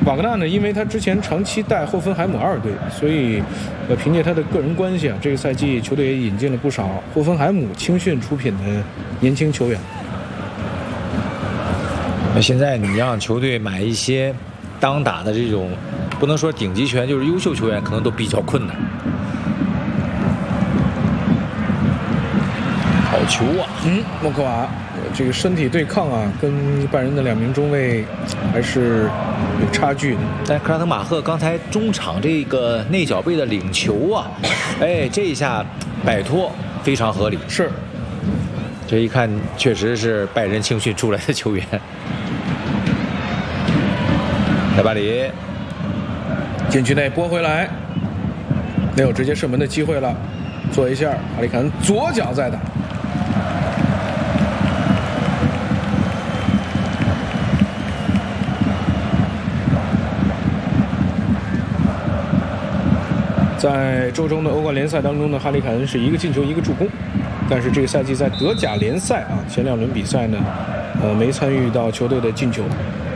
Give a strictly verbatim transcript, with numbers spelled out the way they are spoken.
瓦格纳呢，因为他之前长期带霍芬海姆二队，所以呃，凭借他的个人关系啊，这个赛季球队也引进了不少霍芬海姆青训出品的年轻球员。 那现在你让球队买一些当打的这种，不能说顶级球员，就是优秀球员，可能都比较困难。好球啊！ 嗯，莫科瓦这个身体对抗啊，跟拜仁的两名中卫还是有差距的。 但克拉特马赫刚才中场这个内脚背的领球啊，哎，这一下摆脱非常合理。 是， 这一看确实是拜仁青训出来的球员。莱巴里禁区内拨回来，没有直接射门的机会了。做一下，哈里坎左脚再打。在周中的欧冠联赛当中呢，哈里凯恩是一个进球一个助攻，但是这个赛季在德甲联赛啊前两轮比赛呢，呃没参与到球队的进球。